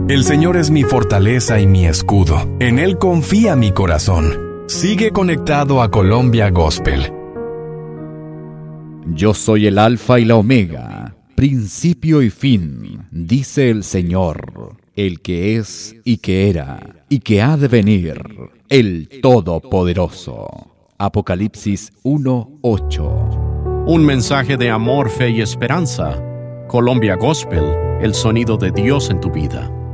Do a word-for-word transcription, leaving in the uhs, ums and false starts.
El Señor es mi fortaleza y mi escudo. En Él confía mi corazón. Sigue conectado a Colombia Gospel. Yo soy el Alfa y la Omega, principio y fin, dice el Señor, el que es y que era y que ha de venir, el Todopoderoso. Apocalipsis uno ocho. Un mensaje de amor, fe y esperanza. Colombia Gospel, el sonido de Dios en tu vida.